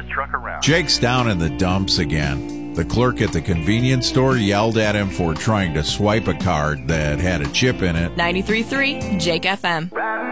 truck around. Jake's down in the dumps again. The clerk at the convenience store yelled at him for trying to swipe a card that had a chip in it. 93.3 Jake FM.